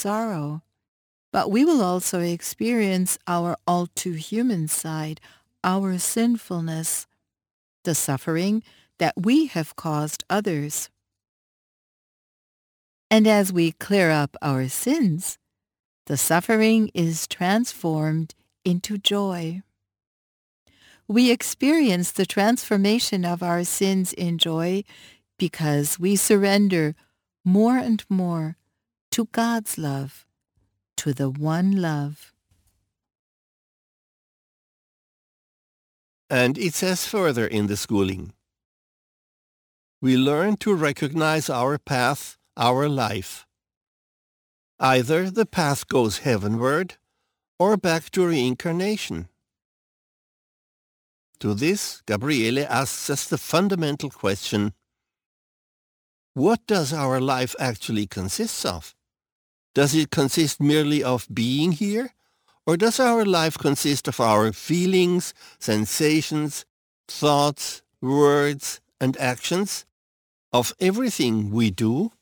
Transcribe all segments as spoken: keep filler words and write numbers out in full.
sorrow, but we will also experience our all too human side, our sinfulness, the suffering that we have caused others. And as we clear up our sins, the suffering is transformed into joy. We experience the transformation of our sins in joy because we surrender more and more to God's love, to the one love. And it says further in the schooling, we learn to recognize our path, our life. Either the path goes heavenward or back to reincarnation. To this, Gabriele asks us the fundamental question, what does our life actually consist of? Does it consist merely of being here? Or does our life consist of our feelings, sensations, thoughts, words, and actions? Of everything we do?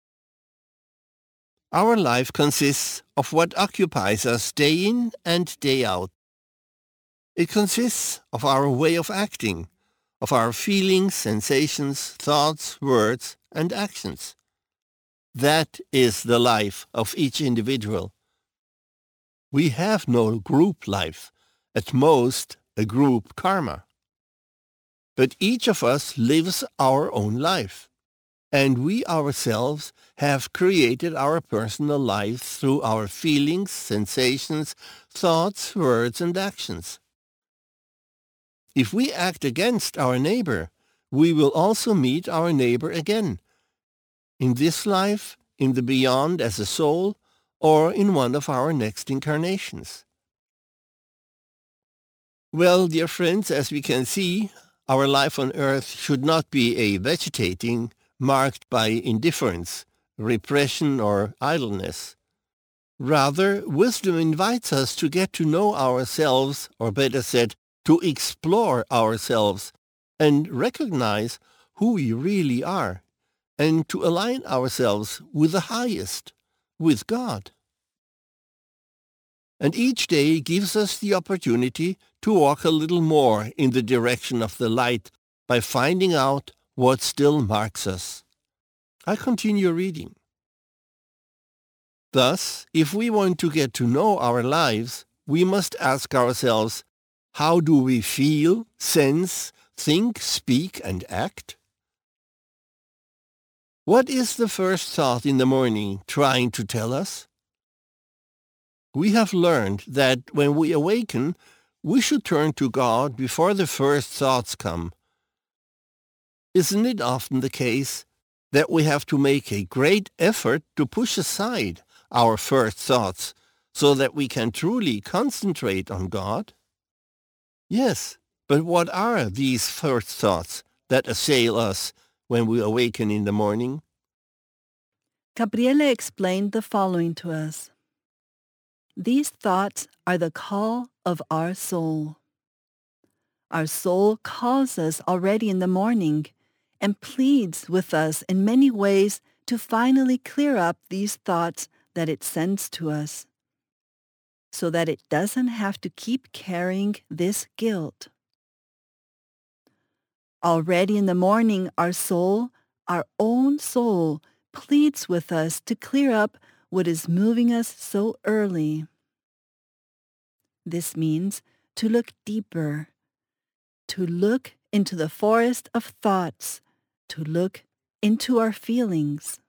Our life consists of what occupies us day in and day out. It consists of our way of acting, of our feelings, sensations, thoughts, words, and actions. That is the life of each individual. We have no group life, at most a group karma. But each of us lives our own life, and we ourselves have created our personal life through our feelings, sensations, thoughts, words, and actions. If we act against our neighbor, we will also meet our neighbor again, in this life, in the beyond as a soul, or in one of our next incarnations. Well, dear friends, as we can see, our life on earth should not be a vegetating marked by indifference, repression, or idleness. Rather, wisdom invites us to get to know ourselves, or better said, to explore ourselves and recognize who we really are, and to align ourselves with the highest, with God. And each day gives us the opportunity to walk a little more in the direction of the light by finding out what still marks us. I continue reading. Thus, if we want to get to know our lives, we must ask ourselves, how do we feel, sense, think, speak, and act? What is the first thought in the morning trying to tell us? We have learned that when we awaken, we should turn to God before the first thoughts come. Isn't it often the case that we have to make a great effort to push aside our first thoughts so that we can truly concentrate on God? Yes, but what are these first thoughts that assail us when we awaken in the morning? Gabriele explained the following to us. These thoughts are the call of our soul. Our soul calls us already in the morning and pleads with us in many ways to finally clear up these thoughts that it sends to us, so that it doesn't have to keep carrying this guilt. Already in the morning, our soul, our own soul, pleads with us to clear up what is moving us so early. This means to look deeper, to look into the forest of thoughts, to look into our feelings.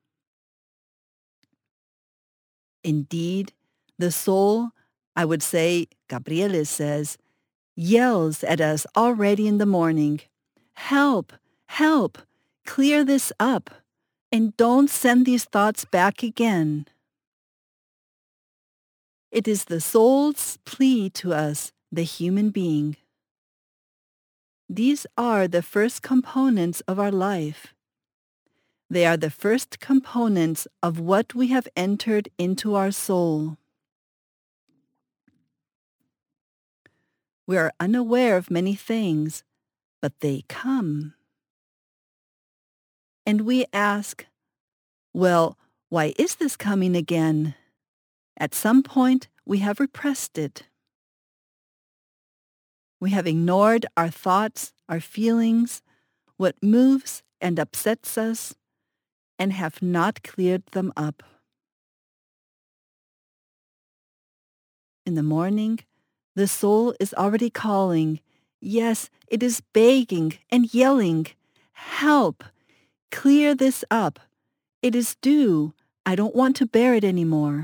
Indeed, the soul, I would say, Gabriele says, yells at us already in the morning, help, help, clear this up, and don't send these thoughts back again. It is the soul's plea to us, the human being. These are the first components of our life. They are the first components of what we have entered into our soul. We are unaware of many things, but they come. And we ask, well, why is this coming again? At some point, we have repressed it. We have ignored our thoughts, our feelings, what moves and upsets us, and have not cleared them up. In the morning, the soul is already calling. Yes, it is begging and yelling, "Help! Clear this up. It is due. I don't want to bear it anymore."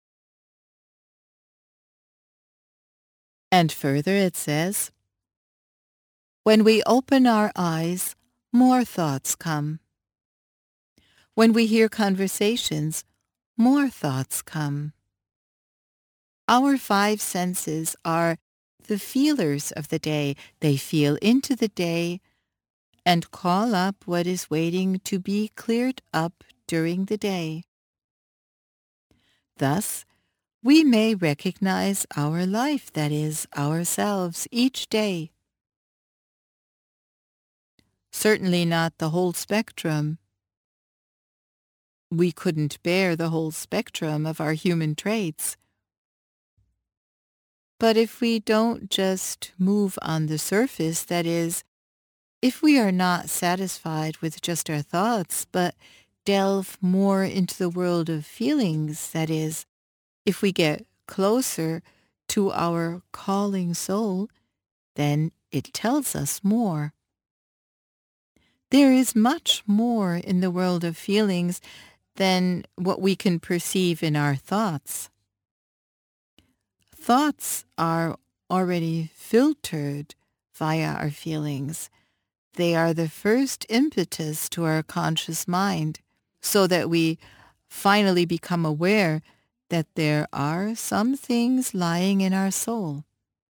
And further it says, when we open our eyes, more thoughts come. When we hear conversations, more thoughts come. Our five senses are the feelers of the day. They feel into the day and call up what is waiting to be cleared up during the day. Thus, we may recognize our life, that is, ourselves, each day. Certainly not the whole spectrum. We couldn't bear the whole spectrum of our human traits. But if we don't just move on the surface, that is, if we are not satisfied with just our thoughts, but delve more into the world of feelings, that is, if we get closer to our calling soul, then it tells us more. There is much more in the world of feelings than what we can perceive in our thoughts. Thoughts are already filtered via our feelings. They are the first impetus to our conscious mind, so that we finally become aware that there are some things lying in our soul.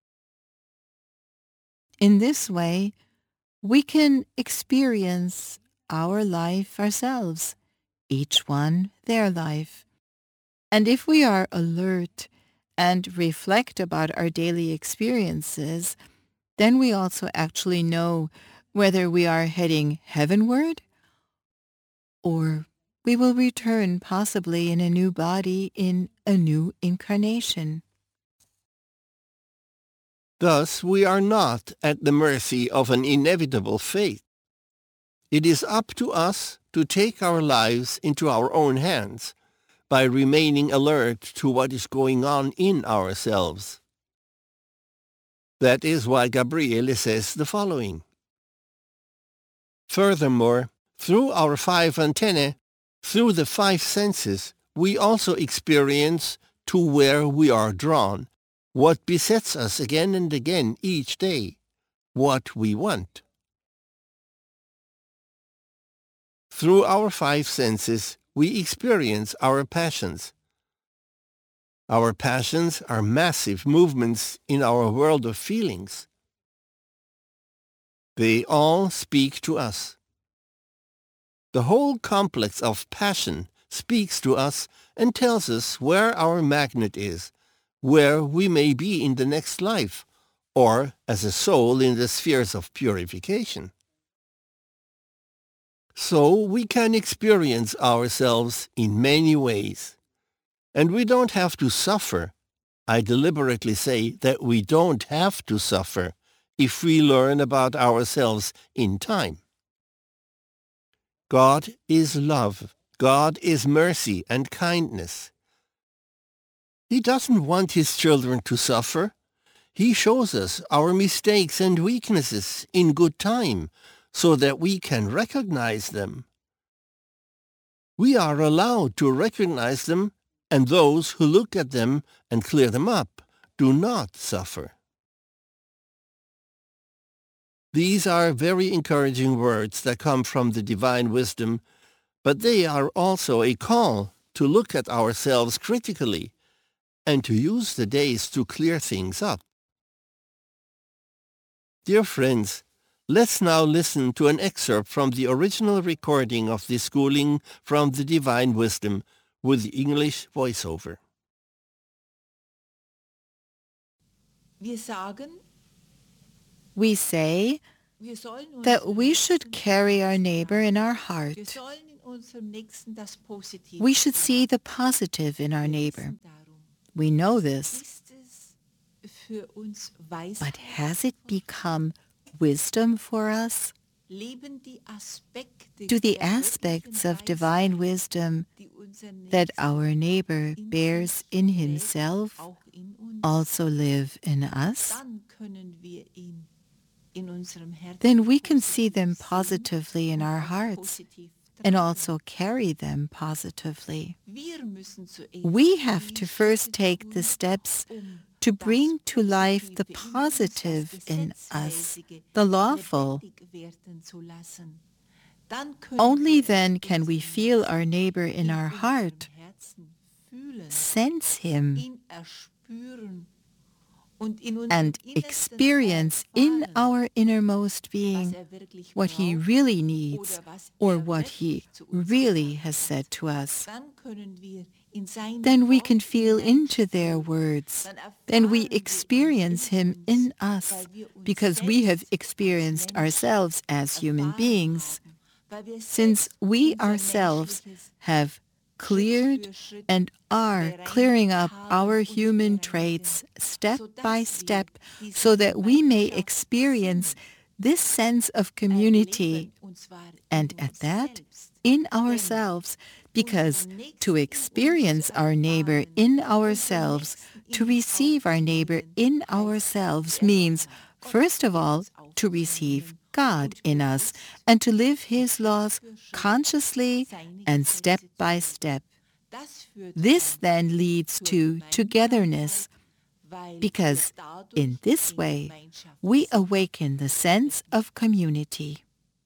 In this way, we can experience our life ourselves, each one their life. And if we are alert and reflect about our daily experiences, then we also actually know whether we are heading heavenward or we will return possibly in a new body in a new incarnation. Thus, we are not at the mercy of an inevitable fate. It is up to us to take our lives into our own hands by remaining alert to what is going on in ourselves. That is why Gabriele says the following. Furthermore, through our five antennae, through the five senses, we also experience to where we are drawn, what besets us again and again each day, what we want. Through our five senses, we experience our passions. Our passions are massive movements in our world of feelings. They all speak to us. The whole complex of passion speaks to us and tells us where our magnet is, where we may be in the next life, or as a soul in the spheres of purification. So we can experience ourselves in many ways. And we don't have to suffer. I deliberately say that we don't have to suffer if we learn about ourselves in time. God is love. God is mercy and kindness. He doesn't want his children to suffer. He shows us our mistakes and weaknesses in good time so that we can recognize them. We are allowed to recognize them, and those who look at them and clear them up do not suffer. These are very encouraging words that come from the divine wisdom, but they are also a call to look at ourselves critically and to use the days to clear things up. Dear friends, let's now listen to an excerpt from the original recording of this schooling from the Divine Wisdom with the English voiceover. Wir sagen, We say wir sollen that unseren we should Nächsten carry our neighbor in our Wir heart. sollen in unserem Nächsten das Positive We should see the positive in our Wir neighbor. wissen darum, We know this, Ist es für uns Weisheit? but has it become wisdom for us? Leben die Aspekte Do the der aspects göttlichen of divine Weisheit, wisdom die unser that Nächster our neighbor in bears sich in trägt, himself auch in uns? also live in us? Dann können wir ihn in unserem Herzen Then we can see positiv them sehen positively in und our auch hearts positiv and tragen. also carry them positively. Wir müssen zuerst We have die to first Schritte take tun, the steps um to das bring to life the Positive in uns, positive das in us, Gesetzmäßige, the lawful. lebendig werden zu lassen. Dann können Only wir then can we unseren feel Nächsten our neighbor in in our unserem heart, Herzen fühlen, sense him, ihn erspüren und in unserem and Innersten experience in erfahren, our innermost was being er wirklich what he braucht really needs oder was or er what he wirklich zu uns really gesagt has hat. said to us. Dann können wir in seine Then we can Worte feel into their hineinspüren. words. Dann Then we erfahren wir ihn experience him in in uns, us weil wir uns because we have selbst als experienced Menschen ourselves as human erfahren beings, haben, weil wir since selbst we unser ourselves menschliches have cleared Schritt für Schritt and are bereinigt clearing up haben our und human bereinigen, traits step sodass by wir step diesen so that we may Gemeinschaftssinn experience this sense of community, erleben, und zwar in and at uns that, selbst. in Denn ourselves, because unseren Nächsten to in experience uns zu our neighbor erfahren, in unseren ourselves, Nächsten to in uns receive our neighbor aufzunehmen, in heißt ourselves zuerst means, einmal Gott first of in all, uns to receive aufzunehmen God und in us bewusst and to live His Schritt laws für Schritt consciously seine and step Gesetze zu by leben. step. Das führt This dann then leads zur to Gemeinsamkeit, togetherness, weil because wir dadurch in this den way we Gemeinschaftssinn awaken the sense of community.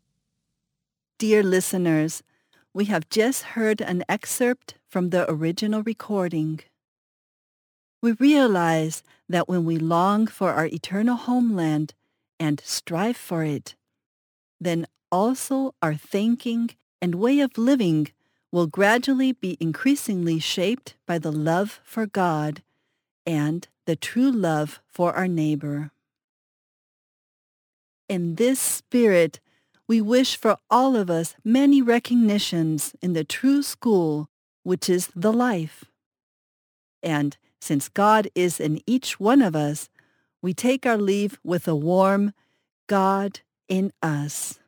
Dear listeners, we have just heard an excerpt from the original recording. We realize that when we long for our eternal homeland and strive for it, then also our thinking and way of living will gradually be increasingly shaped by the love for God and the true love for our neighbor. In this spirit, we wish for all of us many recognitions in the true school, which is the life. And since God is in each one of us, we take our leave with a warm God in us.